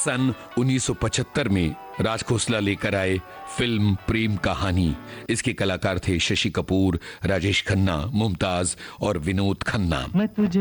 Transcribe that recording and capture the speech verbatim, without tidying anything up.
सन उन्नीस सौ पचहत्तर में राज खोसला लेकर आए फिल्म प्रेम कहानी। इसके कलाकार थे शशि कपूर, राजेश खन्ना, मुमताज और विनोद खन्ना। मैं तुझे